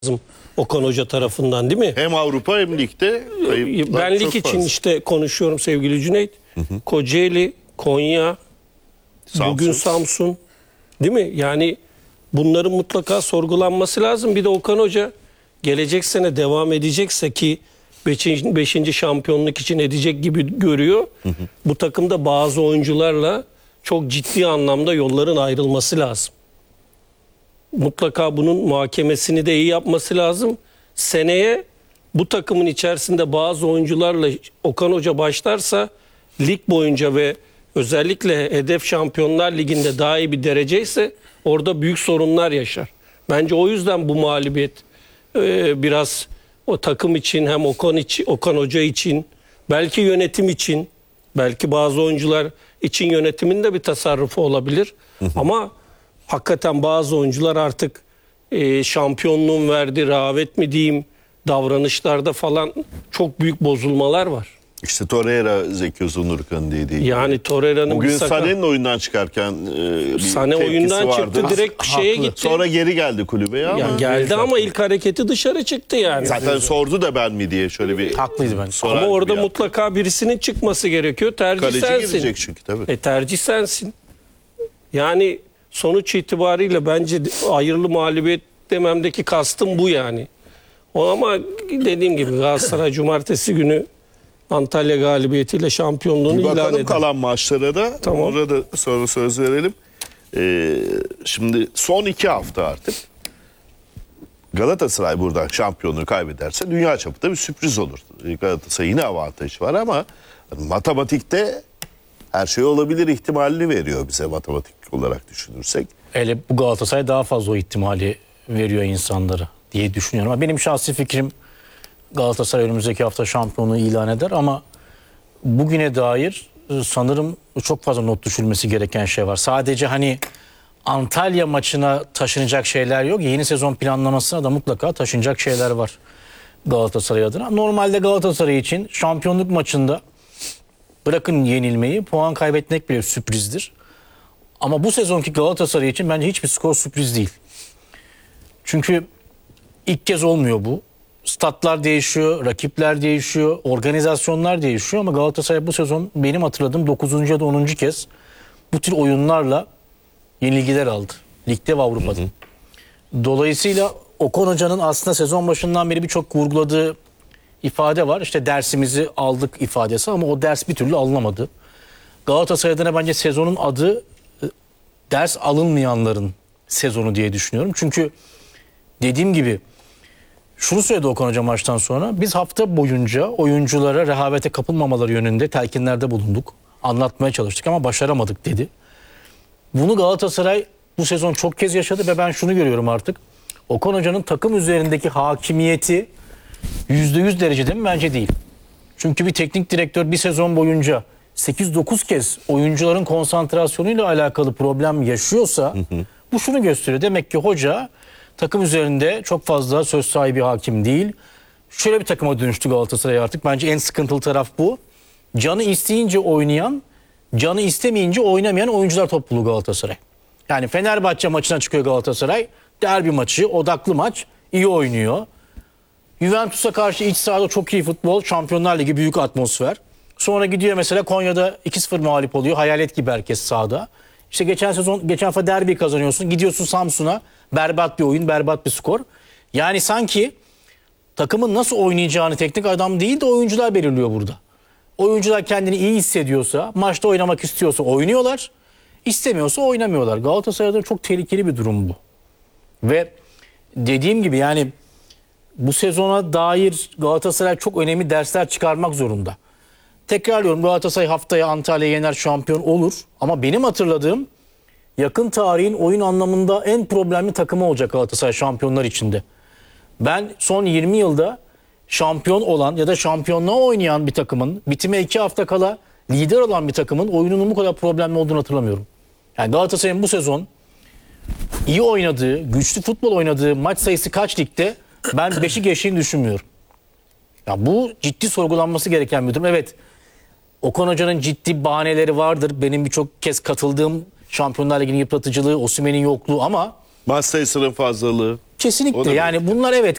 Okan Hoca tarafından, değil mi? Hem Avrupa hem ligde Ben lig için fazla. işte konuşuyorum sevgili Cüneyt. Kocaeli, Konya, bugün Samsun, değil mi? Yani bunların mutlaka sorgulanması lazım. Bir de Okan Hoca gelecek sene devam edecekse, ki 5. şampiyonluk için edecek gibi görüyor. Bu takımda bazı oyuncularla çok ciddi anlamda yolların ayrılması lazım. Mutlaka bunun muhakemesini de iyi yapması lazım. Seneye bu takımın içerisinde bazı oyuncularla Okan Hoca başlarsa lig boyunca ve özellikle hedef Şampiyonlar Ligi'nde daha iyi bir dereceyse orada büyük sorunlar yaşar. Bence o yüzden bu mağlubiyet biraz o takım için, hem Okan Hoca için, belki yönetim için, belki bazı oyuncular için yönetimin de bir tasarrufu olabilir. Ama hakikaten bazı oyuncular artık şampiyonluğun verdiği rağbet mi diyeyim, davranışlarda falan çok büyük bozulmalar var. İşte Torreira Zeki Uzundurkan dediği. Yani Torreira'nın bugün Sané'nin oyundan çıkarken bir Sané oyundan vardı. çıktı, direkt şeye gitti. Sonra geri geldi kulübeye ama. Yani geldi ama ilk hareketi dışarı çıktı yani. Zaten sordu da ben mi diye şöyle bir. Haklıydı bence. Ama orada mutlaka birisinin çıkması gerekiyor. Tercih kaleci sensin. girecek çünkü tabii. Tercih sensin. Yani sonuç itibariyle bence hayırlı mağlubiyet dememdeki kastım bu yani. Ama dediğim gibi Galatasaray cumartesi günü Antalya galibiyetiyle şampiyonluğunu Bir ilan bakalım eder. kalan maçlara da. Tamam. Orada sonra söz verelim. Şimdi son 2 hafta artık. Galatasaray buradan şampiyonluğu kaybederse dünya çapında bir sürpriz olur. Galatasaray'ın yine avantajı var ama matematikte her şey olabilir ihtimalini veriyor bize, matematik olarak düşünürsek. Hele bu Galatasaray daha fazla o ihtimali veriyor insanlara diye düşünüyorum. Ama benim şahsi fikrim, Galatasaray önümüzdeki hafta şampiyonluğu ilan eder ama bugüne dair sanırım çok fazla not düşülmesi gereken şey var. Sadece hani Antalya maçına taşınacak şeyler yok. Yeni sezon planlamasına da mutlaka taşınacak şeyler var Galatasaray adına. Normalde Galatasaray için şampiyonluk maçında bırakın yenilmeyi, puan kaybetmek bile sürprizdir. Ama bu sezonki Galatasaray için bence hiçbir skor sürpriz değil. Çünkü ilk kez olmuyor bu. Statlar değişiyor, rakipler değişiyor, organizasyonlar değişiyor ama Galatasaray bu sezon benim hatırladığım 9. ya da 10. kez bu tür oyunlarla yenilgiler aldı. Ligde ve Avrupa'da. Dolayısıyla Okan Hoca'nın aslında sezon başından beri birçok vurguladığı ifade var. İşte dersimizi aldık ifadesi ama o ders bir türlü alınamadı. Galatasaray adına bence sezonun adı ders alınmayanların sezonu diye düşünüyorum. Çünkü dediğim gibi şunu söyledi Okan Hoca maçtan sonra. Biz hafta boyunca oyunculara rehavete kapılmamaları yönünde telkinlerde bulunduk. Anlatmaya çalıştık ama başaramadık dedi. Bunu Galatasaray bu sezon çok kez yaşadı ve ben şunu görüyorum artık. Okan Hoca'nın takım üzerindeki hakimiyeti %100 derecede mi? Bence değil. Çünkü bir teknik direktör bir sezon boyunca 8-9 kez oyuncuların konsantrasyonuyla alakalı problem yaşıyorsa bu şunu gösteriyor. Demek ki hoca takım üzerinde çok fazla söz sahibi hakim değil. Şöyle bir takıma dönüştü Galatasaray artık. Bence en sıkıntılı taraf bu. Canı isteyince oynayan, canı istemeyince oynamayan oyuncular topluluğu Galatasaray. Yani Fenerbahçe maçına çıkıyor Galatasaray. Derbi maçı, odaklı maç, iyi oynuyor. Juventus'a karşı iç sahada çok iyi futbol, Şampiyonlar Ligi büyük atmosfer. Sonra gidiyor mesela Konya'da 2-0 mağlup oluyor. Hayalet gibi herkes sahada. İşte geçen hafta derbi kazanıyorsun. Gidiyorsun Samsun'a. Berbat bir oyun, berbat bir skor. Yani sanki takımın nasıl oynayacağını teknik adam değil de oyuncular belirliyor burada. Oyuncular kendini iyi hissediyorsa, maçta oynamak istiyorsa oynuyorlar. İstemiyorsa oynamıyorlar. Galatasaray'da çok tehlikeli bir durum bu. Ve dediğim gibi yani bu sezona dair Galatasaray çok önemli dersler çıkarmak zorunda. Tekrarlıyorum, Galatasaray haftaya Antalya'yı yener, şampiyon olur. Ama benim hatırladığım yakın tarihin oyun anlamında en problemli takımı olacak Galatasaray şampiyonlar içinde. Ben son 20 yılda şampiyon olan ya da şampiyonluğa oynayan bir takımın, bitime 2 hafta kala lider olan bir takımın oyununun bu kadar problemli olduğunu hatırlamıyorum. Yani Galatasaray'ın bu sezon iyi oynadığı, güçlü futbol oynadığı maç sayısı kaç ligde? Ben 5'i geçtiğini düşünmüyorum. Ya bu ciddi sorgulanması gereken bir durum. Evet, Okan Hoca'nın ciddi bahaneleri vardır. Benim birçok kez katıldığım Şampiyonlar Ligi'nin yıpratıcılığı, Osimhen'in yokluğu ama Maç sayısının fazlalığı. O Kesinlikle da yani bunlar evet